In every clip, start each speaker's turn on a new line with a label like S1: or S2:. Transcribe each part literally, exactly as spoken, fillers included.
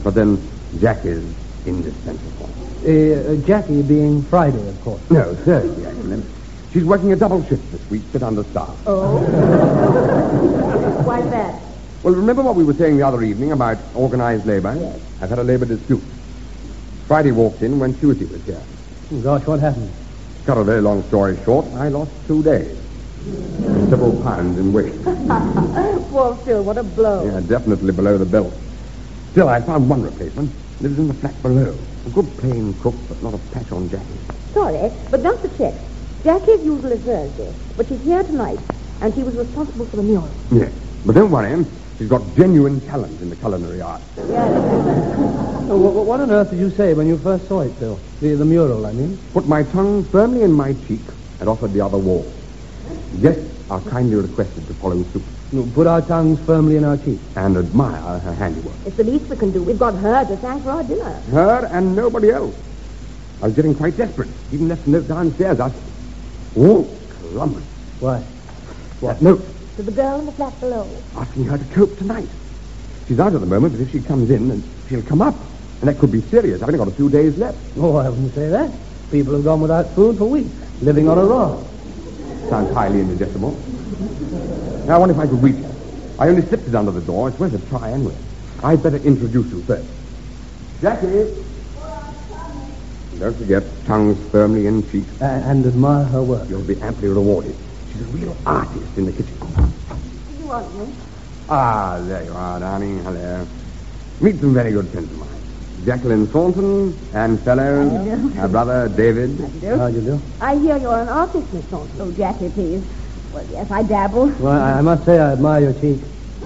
S1: But then Jackie's indispensable.
S2: Uh, uh, Jackie being Friday, of course.
S1: No, Thursday, actually. She's working a double shift this week, bit understaffed.
S3: Oh? Why that?
S1: Well, remember what we were saying the other evening about organized labor?
S3: Yes.
S1: I've had a labor dispute. Friday walked in when Tuesday was here.
S2: Oh, gosh, what happened?
S1: Cut a very long story short, I lost two days. And several pounds in weight.
S3: Well, Phil, what a blow.
S1: Yeah, definitely below the belt. Still, I found one replacement. Lives in the flat below. A good plain cook, but not a patch on Jackie.
S3: Sorry, but not the check. Jackie's usually Thursday, but she's here tonight, and she was responsible for the mural.
S1: Yes, but don't worry. She's got genuine talent in the culinary arts.
S2: Oh, what, what on earth did you say when you first saw it, Phil? The, the mural, I mean.
S1: Put my tongue firmly in my cheek and offered the other wall. Guests are kindly requested to follow suit.
S2: No, put our tongues firmly in our cheeks.
S1: And admire her handiwork.
S3: It's the least we can do. We've got her to thank for our dinner.
S1: Her and nobody else. I was getting quite desperate. Even left a note downstairs asking, oh, Columbus.
S2: Why?
S1: What note?
S3: To the girl in the flat below.
S1: Asking her to cope tonight. She's out at the moment, but if she comes in, then she'll come up. And that could be serious. I've only got a few days left.
S2: Oh, I wouldn't say that. People have gone without food for weeks, living on a raw.
S1: Sounds highly indigestible. Now, I wonder if I could reach her. I only slipped it under the door. It's worth a try anyway. I'd better introduce you first. Jackie! Don't forget, tongues firmly in cheeks.
S2: Uh, and admire her work.
S1: You'll be amply rewarded. She's a real artist in the kitchen.
S3: Did you want me?
S1: Ah, there you are, darling. Hello. Meet some very good friends of mine. Jacqueline Thornton, Anne Fellows,
S3: How do you do?
S1: her brother David.
S3: How do you do?
S2: How do you do?
S3: I hear you're an artist, Miss Thornton. Oh, Jackie, please. Well, yes, I dabble.
S2: Well, I, I must say I admire your cheek.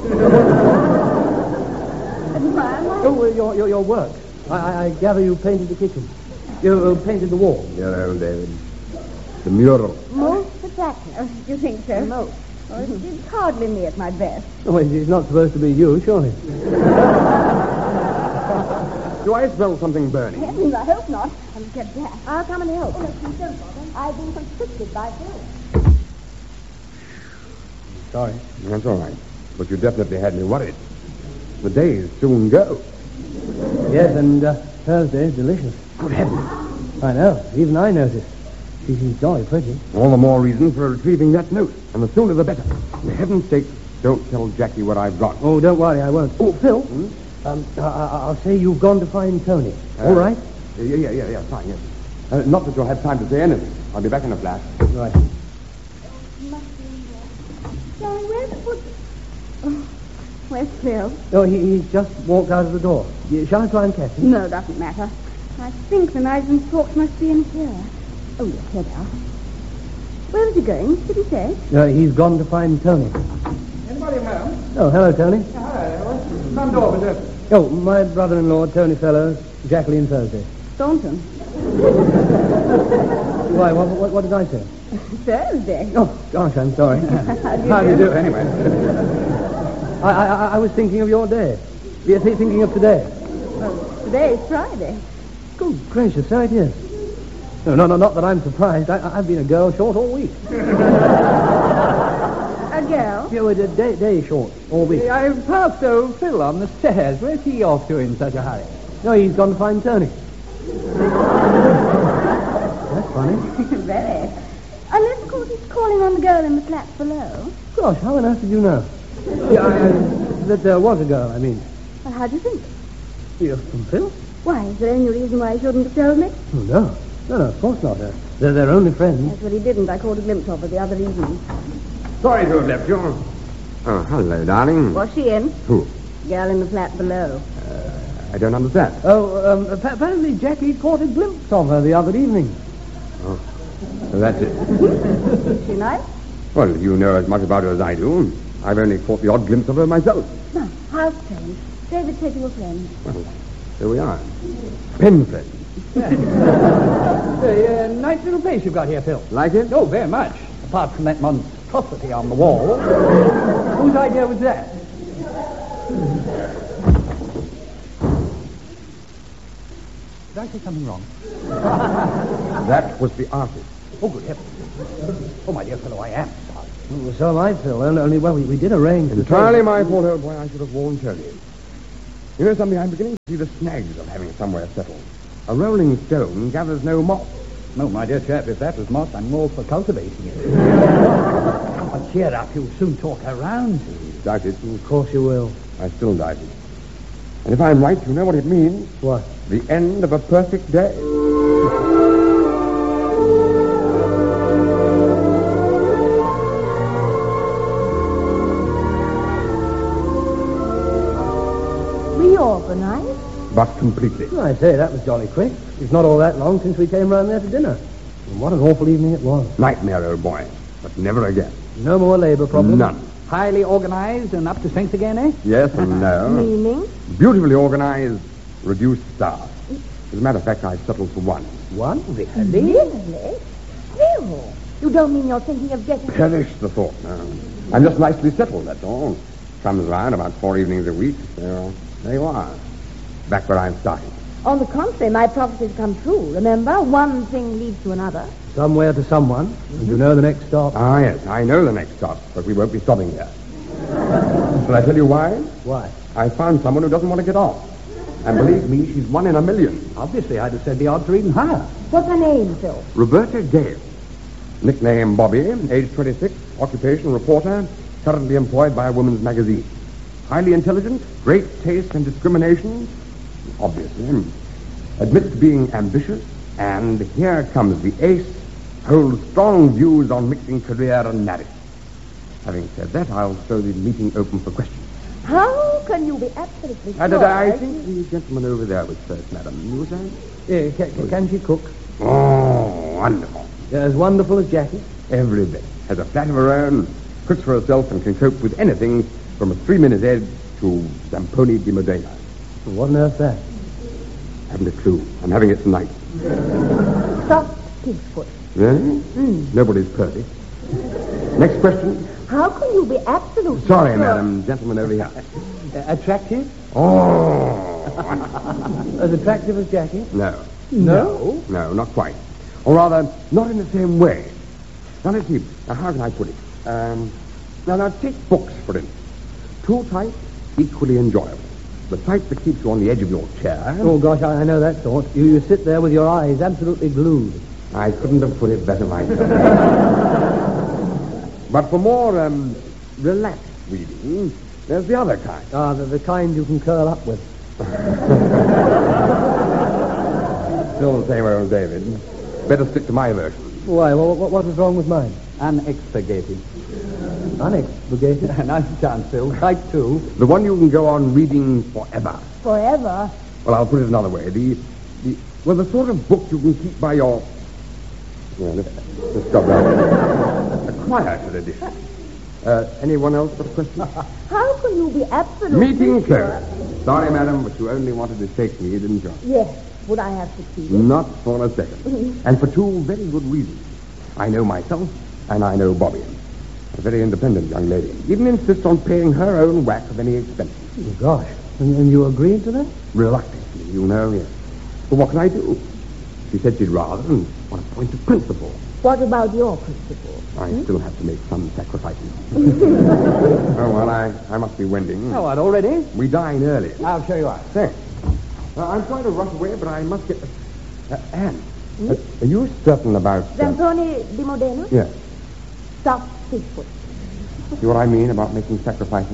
S3: Admire my...
S2: Oh, well, your, your, your work. I, I, I gather you painted the kitchen. You uh, painted the wall.
S1: Dear old David. The mural.
S3: Most attractive. Oh, do you think so? Most. Well, it's, it's hardly me at my best.
S2: Oh, well, it's not supposed to be you, surely.
S1: Do I smell something burning?
S3: Heavens, I hope not. I'll get back. I'll come and help. Oh, no, please don't bother. I've been constricted by Phil.
S2: Sorry.
S1: That's all right. But you definitely had me worried. The days soon go.
S2: Yes, and uh, Thursday's delicious.
S1: Good heavens.
S2: I know. Even I noticed. She seems jolly pretty.
S1: All the more reason for retrieving that note. And the sooner the better. For heaven's sake, don't tell Jackie what I've got.
S2: Oh, don't worry, I won't. Oh, Phil.
S1: Hmm?
S2: Um, I- I- I'll say you've gone to find Tony.
S1: Uh,
S2: All right?
S1: Yeah, yeah, yeah, yeah, fine, yes. Uh, not that you'll have time to say anything. I'll be back in a flash.
S2: Right.
S3: Sorry, where's the... Oh, where's Phil?
S2: Oh, he, he's just walked out of the door. Yeah, shall I try and catch him?
S3: No, doesn't matter. I think the knives and forks must be in here. Oh, yes, here they are. Where is he going? Did he say?
S2: No, he's gone to find Tony.
S4: Anybody around?
S2: Oh, hello, Tony.
S4: Hello. Front door was open.
S2: Oh, my brother-in-law, Tony Fellows, Jacqueline Thursday.
S3: Thornton.
S2: Why, what, what, what did I say?
S3: Thursday.
S2: Oh, gosh, I'm sorry.
S3: How do you do?
S2: Anyway. I, I, I was thinking of your day. Yes, thinking of today.
S3: Well, today is Friday.
S2: Good gracious, so it is. No, no, no, not that I'm surprised. I, I've been a girl short all week.
S3: A girl?
S2: Yeah, well, a day, day short all week.
S4: I passed old Phil on the stairs. Where's he off to in such a hurry?
S2: No, he's gone to find Tony. That's funny.
S3: Very. Unless, of course, he's calling on the girl in the flat below.
S2: Gosh, how on earth did you know? Yeah, I, I, that there was a girl, I mean.
S3: Well, how do you think?
S2: You're from Phil?
S3: Why, is there any reason why he shouldn't have told me?
S2: Oh, no. No, no, of course not. Uh, they're their only friends.
S3: That's what he didn't. I caught a glimpse of her the other evening.
S1: Sorry to have left you. Oh, hello, darling.
S3: Was she in?
S1: Who?
S3: Girl in the flat below.
S1: I don't understand.
S2: Oh, um, appa- apparently Jackie caught a glimpse of her the other evening.
S1: Oh, so that's it.
S3: Is she nice?
S1: Well, you know as much about her as I do. I've only caught the odd glimpse of her myself.
S3: No, how's Tony? David said you were friends.
S1: Well, here we are. Pen friends.
S4: Hey, uh, nice little place you've got here, Phil.
S1: Like it?
S4: Oh, very much. Apart from that monstrosity on the wall. Whose idea was that? Did I say something wrong?
S1: That was the artist.
S4: Oh, good heavens. Oh, my dear fellow, I am sorry.
S2: Well, so am I, Phil. Only, only well, we, we did arrange...
S1: Entirely my fault, old boy. I should have warned Tony. You know something? I'm beginning to see the snags of having somewhere settled. A rolling stone gathers no moss.
S4: No, my dear chap, if that was moss, I'm all for cultivating it. Oh, cheer up. You'll soon talk her round.
S1: Doubt it.
S2: Of course you will.
S1: I still doubt it. And if I'm right, you know what it means?
S2: What?
S1: The end of a perfect day.
S3: Reorganized?
S1: But completely.
S2: I say, that was jolly quick. It's not all that long since we came round there to dinner. And what an awful evening it was.
S1: Nightmare, old boy. But never again.
S2: No more labour problems?
S1: None.
S4: Highly organized and up to strength again, eh?
S1: Yes and no.
S3: Meaning?
S1: Beautifully organized, reduced staff. As a matter of fact, I settled for one.
S2: One?
S3: Really? Really? Still? You don't mean you're thinking of getting...
S1: Perish the thought, no. I'm just nicely settled, that's all. Comes round about four evenings a week. So there you are. Back where I'm starting.
S3: On the contrary, my prophecies come true. Remember, one thing leads to another.
S2: Somewhere to someone. Mm-hmm. And you know the next stop.
S1: Ah, yes, I know the next stop, but we won't be stopping here. Shall I tell you why?
S2: Why?
S1: I found someone who doesn't want to get off. And believe me, she's one in a million.
S4: Obviously, I'd have said the odds are even higher.
S3: What's her name, Phil?
S1: Roberta Gale. Nickname Bobby, age twenty-six, occupation reporter, currently employed by a woman's magazine. Highly intelligent, great taste and discrimination, obviously. Admits to being ambitious, and here comes the ace, holds strong views on mixing career and marriage. Having said that, I'll throw the meeting open for questions.
S3: How can you be absolutely sure?
S1: And uh, I think the gentleman over there was first, madam. You say?
S2: Yeah, can, can she cook?
S1: Oh, wonderful.
S2: Yeah, as wonderful as Jackie?
S1: Every bit. Has a flat of her own, cooks for herself, and can cope with anything from a three-minute egg to Zamponi di Modena.
S2: What on earth that?
S1: Haven't a clue. I'm having it tonight.
S3: Soft pig's foot.
S1: Really?
S3: Mm.
S1: Nobody's perfect. Next question.
S3: How can you be absolutely
S1: Sorry,
S3: sure?
S1: madam. Gentleman over here.
S2: Uh, attractive?
S1: Oh.
S2: As attractive as Jackie?
S1: No.
S2: No?
S1: No, not quite. Or rather, not in the same way. Now, let's see. Now, how can I put it? Um, now, now, take books, for instance. Two types, equally enjoyable. The type that keeps you on the edge of your chair.
S2: Oh, gosh, I, I know that sort. You, you sit there with your eyes absolutely glued.
S1: I couldn't have put it better myself. But for more um, relaxed reading, there's the other kind.
S2: Ah, the, the kind you can curl up with.
S1: Still the same old David. Better stick to my version.
S2: Why, what, what, what was wrong with mine?
S4: Unexpurgated.
S2: Unexpurgated?
S4: Nice chance, Phil. Type two.
S1: The one you can go on reading forever.
S3: Forever?
S1: Well, I'll put it another way. The, the well, the sort of book you can keep by your... Yeah, let's, let's stop that. A quieter edition. Uh, anyone else got a question?
S3: How can you be absolutely
S1: Meeting
S3: sure?
S1: closed. Sorry, madam, but you only wanted to take me, didn't you?
S3: Yes. Would I have succeeded?
S1: Not for a second. And for two very good reasons. I know myself, and I know Bobby. A very independent young lady. Even insists on paying her own whack of any expenses.
S2: Oh, gosh. And, and you agreed to that?
S1: Reluctantly, you know, yes. But what can I do? She said she'd rather, and on a point of principle.
S3: What about your principle?
S1: I hmm? still have to make some sacrifices. Oh, well, I, I must be wending.
S4: Oh, what, already?
S1: We dine early.
S4: I'll show you out.
S1: Thanks. Uh, I'm trying to rush away, but I must get... Uh, Anne, hmm? uh, are you certain about... Uh...
S3: Zamponi di Modena?
S1: Yes.
S3: Soft pig's foot.
S1: See what I mean about making sacrifices?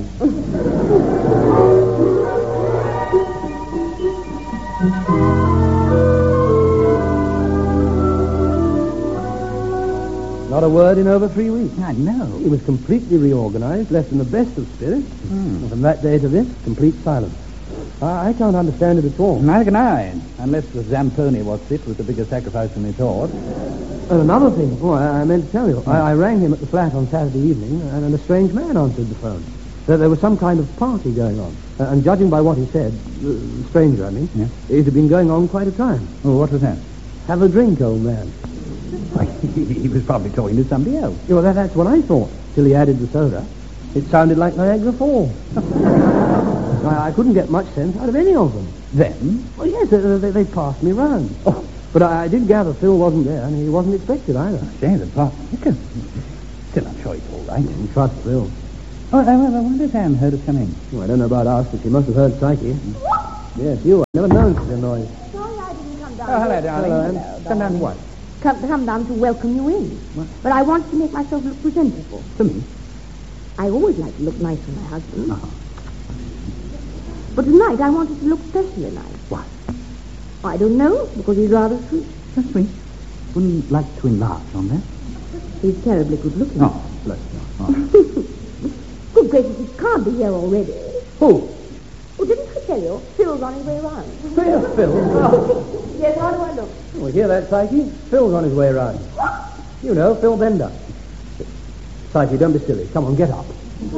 S2: Not a word in over three weeks.
S4: I know.
S2: He was completely reorganized, left in the best of spirits. Mm. And from that day to this, complete silence. I, I can't understand it at all.
S4: Neither can I, unless the Zamponi was it was the bigger sacrifice than we thought.
S2: And another thing, oh, I, I meant to tell you. Mm. I, I rang him at the flat on Saturday evening, and, and a strange man answered the phone. There, there was some kind of party going on. Uh, and judging by what he said, uh, stranger, I mean, yeah. It had been going on quite a time.
S4: Oh, what was that?
S2: Have a drink, old man.
S4: He was probably talking to somebody else.
S2: Yeah, well, that, that's what I thought, till he added the soda. It sounded like Niagara Falls. I, I couldn't get much sense out of any of them.
S4: Them?
S2: Well, yes, they, they, they passed me round. Oh. But I, I did gather Phil wasn't there, and he wasn't expected either.
S4: Say, the part... Still, I'm sure it's all right.
S2: You trust Phil.
S4: Oh, I, I wonder if Anne heard us come in.
S2: Well, I don't know about us, but she must have heard Psyche. Yes, you. I've never known such a noise.
S3: Sorry I didn't come down.
S4: Oh, hello,
S3: here.
S4: darling.
S2: Hello, Anne.
S4: Hello, Come down to what?
S3: Come, come down to welcome you in.
S4: What?
S3: But I wanted to make myself look presentable.
S4: To me?
S3: I always like to look nice for my husband.
S4: Uh-huh.
S3: But tonight I wanted to look especially nice.
S4: Why?
S3: I don't know, because he's rather sweet.
S4: That's sweet. Wouldn't like to enlarge on that.
S3: He's terribly good looking.
S4: Oh, bless you. Oh.
S3: Good gracious, he can't be here already.
S2: Who?
S3: Oh, didn't I tell you? Phil's on his way round.
S2: Phil, Phil.
S3: Yes, how do I look?
S2: Oh, we hear that, Psyche? Phil's on his way around. You know, Phil Bender. Psyche, don't be silly. Come on, get up.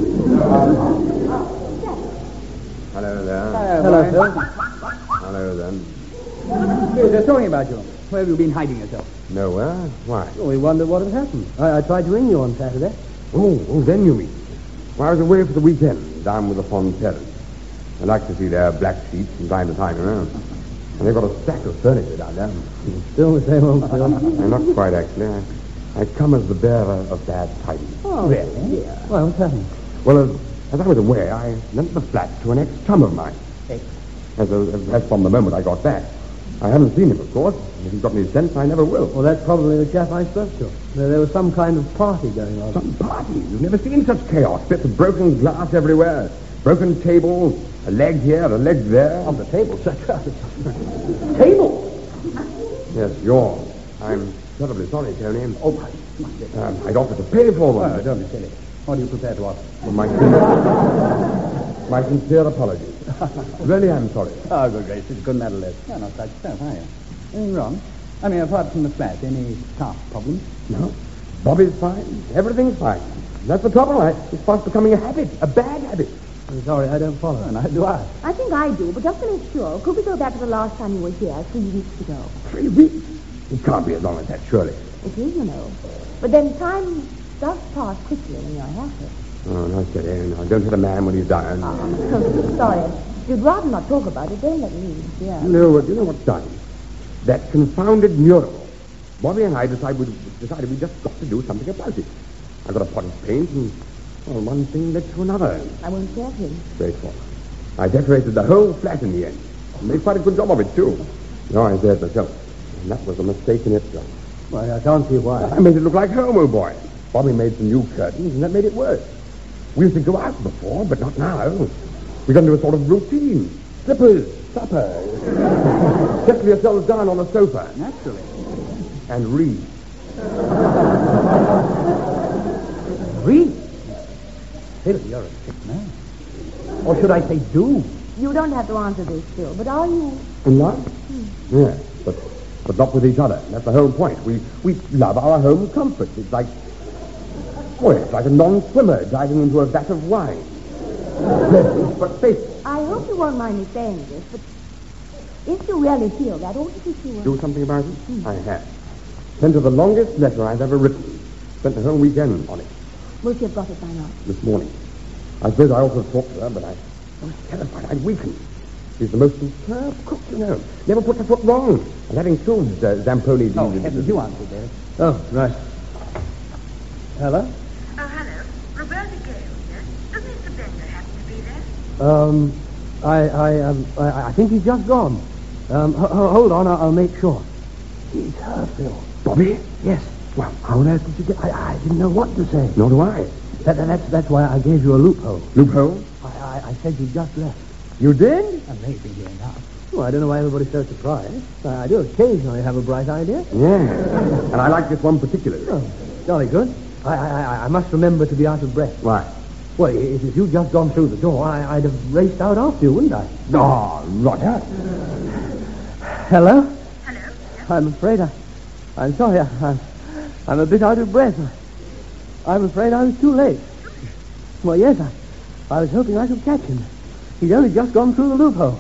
S1: Hello there.
S2: Hello, Phil.
S1: Hello then.
S4: Yes, they're talking about you. Where have you been hiding yourself?
S1: Nowhere? Why?
S2: Oh, we wondered what had happened. I, I tried to ring you on Saturday.
S1: Oh, oh, then you mean. Well, I was away for the weekend, down with the Fond parents. I like to see their black sheep from time to time around. And they've got a stack of furniture down there.
S2: Still the same old Phil.
S1: Uh, not quite, actually. I, I come as the bearer of bad tidings.
S2: Oh, really? Yeah. Well, what's happened?
S1: Well, as, as I was away, I lent the flat to an ex-chum of mine.
S4: Ex?
S1: As, as, as from the moment I got back. I haven't seen him, of course. If he's got any sense, I never will.
S2: Well, that's probably the chap I spoke to. There, there was some kind of party going on.
S1: Some party. You've never seen such chaos. Bits of broken glass everywhere. Broken tables. A leg here, a leg there.
S2: On the table, sir. Table?
S1: Yes, yours. I'm terribly sorry, Tony.
S4: Oh, my.
S1: Um, I'd offer to pay for them.
S4: Oh, don't be silly. What are you prepared to offer?
S1: Well, my, my sincere apologies. Really, I'm sorry.
S4: Oh, good gracious. Couldn't matter less. You're not such stuff, are you? Anything wrong? I mean, apart from the flat, any staff problems?
S1: No. Bobby's fine. Everything's fine. That's the trouble. I, it's fast becoming a habit, a bad habit.
S2: I'm sorry, I don't follow.
S4: Oh, neither do I.
S3: I think I do, but just to make sure, could we go back to the last time you were here, three weeks ago?
S1: Three weeks? It can't be as long as that, surely.
S3: It is, you know. But then time does pass quickly when you're happy.
S1: Oh, no, steady. No, don't hit a man when he's dying.
S3: Oh, sorry. If you'd rather not talk about it, don't let me. Yeah.
S1: No, but you know what's done? That confounded mural. Bobby and I decided we, decided we just got to do something about it. I got a pot of paint and, well, one thing led to another.
S3: I won't tell him.
S1: Straightforward. I decorated the whole flat in the end. And made quite a good job of it, too. No, I said myself. And that was a mistake in itself.
S2: Well, I can't see why.
S1: I made it look like home, old boy. Bobby made some new curtains, and that made it worse. We used to go out before, but not now. We got into a sort of routine. Slippers, supper. Settle yourselves down on a sofa.
S4: Naturally.
S1: And read.
S4: Read? Phil, you're a sick man. Or should I say do?
S3: You don't have to answer this, Phil, but are you...
S1: In love? Hmm. Yes, but, but not with each other. That's the whole point. We, we love our home comforts. It's like... Oh, it's like a non-swimmer diving into a vat of wine. But faith.
S3: I hope you won't mind me saying this, but if you really feel that, oughtn't you to...
S1: Do something about it? Hmm. I have. Sent her the longest letter I've ever written. Spent the whole weekend on it.
S3: Well, you've got it by now.
S1: This morning. I suppose I ought to have talked to her, but I, I was terrified. I'd weakened. She's the most superb cook, you know. Never put her foot wrong. And having killed uh, Zamponi...
S4: Oh, heavens, you answered, Derek.
S2: Oh, right. Hello?
S5: Oh, hello. Roberta Gale here. Does Mister Bender happen to be there?
S2: Um, I, I, um, I, I think he's just gone. Um, ho- ho- hold on, I'll, I'll make sure. It's her, Phil.
S1: Bobby?
S2: Yes.
S1: Well,
S2: How on earth did you get... I, I didn't know what to say.
S1: nor do I.
S2: That, that, that's, that's why I gave you a loophole.
S1: Loophole?
S2: I, I, I said you just left.
S1: You did?
S4: I may be here now.
S2: Well, I don't know why everybody's so surprised. I, I do occasionally have a bright idea.
S1: Yeah. And I like this one particularly.
S2: Oh, jolly good. I, I, I, I must remember to be out of breath.
S1: Why?
S2: Well, if, if you'd just gone through the door, I, I'd have raced out after you, wouldn't I?
S1: Oh, Roger.
S2: Hello?
S5: Hello? Yes?
S2: I'm afraid I... I'm sorry, I, I'm, I'm a bit out of breath. I'm afraid I was too late. Well, yes, I, I was hoping I could catch him. He'd only just gone through the loophole.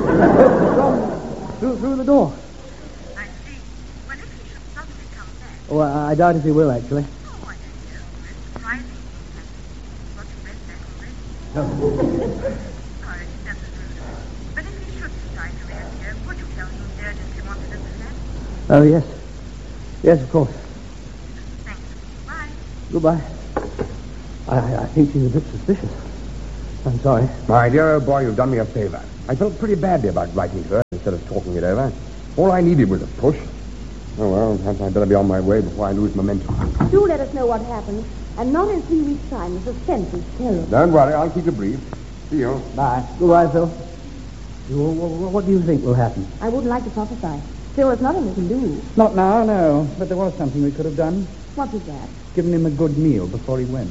S2: through, through the door.
S5: I see. Well, if he should suddenly come back...
S2: Oh, I, I doubt if he will, actually.
S5: Oh, I don't know. It's surprising. Got to rest back already. Sorry, that's rude. But if he should decide to reappear, would you tell him he urgently wanted at the flat?
S2: Oh, yes. Yes, of course.
S5: Thanks. Bye.
S2: Goodbye. I, I think she's a bit suspicious. I'm sorry.
S1: My dear old boy, you've done me a favor. I felt pretty badly about writing to her instead of talking it over. All I needed was a push. Oh, well, perhaps I'd better be on my way before I lose momentum.
S3: Do let us know what happens. And not in three weeks' time. The suspense is terrible.
S1: Don't worry, I'll keep you brief. See you.
S2: Bye. Goodbye, Phil. You- wh- What do you think will happen?
S3: I wouldn't like to prophesy. Still, there's nothing we can do.
S4: Not now, no. But there was something we could have done.
S3: What was that?
S4: Given him a good meal before he went.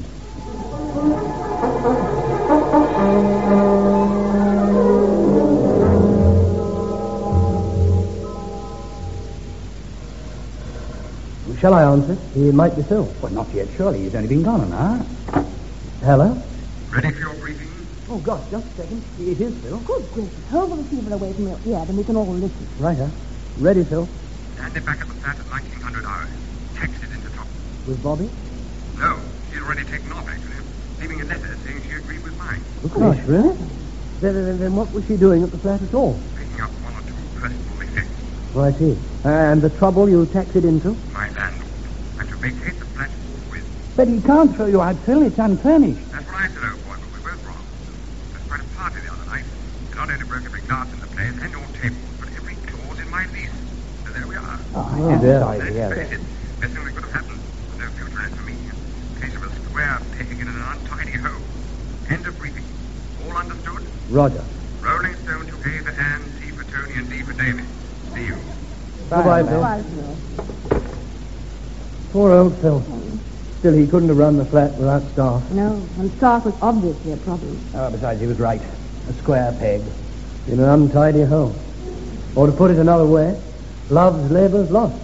S2: Shall I answer? He might be Phil.
S4: Well, not yet, surely. He's only been gone an hour.
S2: Hello?
S1: Ready for your briefing?
S2: Oh, gosh, just a second. It is Phil.
S3: Good gracious. Hold the receiver away from your ear, then we can all listen.
S2: Right, huh? Ready, Phil.
S1: Stand it back at the flat at nineteen hundred hours. Texted into top.
S2: With Bobby?
S1: No, she'd already taken off, actually. Leaving a letter saying she agreed with mine.
S2: Oh, gosh, really? Then, then, then what was she doing at the flat at all?
S1: Picking up one or two personal effects.
S2: Oh, I see. And the trouble you taxied into?
S1: My landlord. And to vacate the flat forthwith.
S4: But he can't throw you out, Phil. It's unfurnished.
S1: That's what I said, old boy, but we're both wrong. There's quite a party the other night. They not only broke every glass in the place and your table, but every clause in my lease. So there we are.
S4: Oh,
S2: Oh,
S4: I'm
S2: dear.
S4: sorry to hear
S1: Let's
S4: it.
S1: face it, best thing that could have happened. No future left for me. A case of a square peg in an untidy hole. End of briefing. All understood?
S2: Roger.
S1: Rolling Stone to A for Anne, C for Tony, and D for David. See you.
S2: Goodbye,
S4: man.
S2: Phil.
S3: Why, Phil?
S2: Poor old Phil. Still, he couldn't have run the flat without staff.
S3: No, and staff was obviously a problem.
S4: Oh, besides, he was right. A square peg.
S2: In an untidy hole. Or to put it another way, love's labour's lost.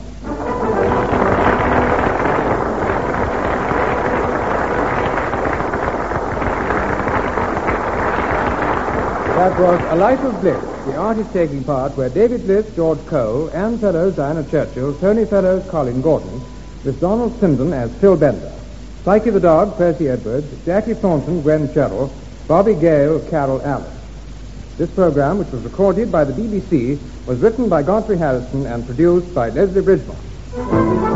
S6: That was A Life of Bliss. The artists taking part were David Bliss, George Cole, Anne Fellows, Diana Churchill, Tony Fellows, Colin Gordon, with Donald Sinden as Phil Bender, Psyche the Dog, Percy Edwards, Jackie Thornton, Gwen Sherrill, Bobby Gale, Carol Allen. This program, which was recorded by the B B C, was written by Godfrey Harrison and produced by Leslie Bridgemont.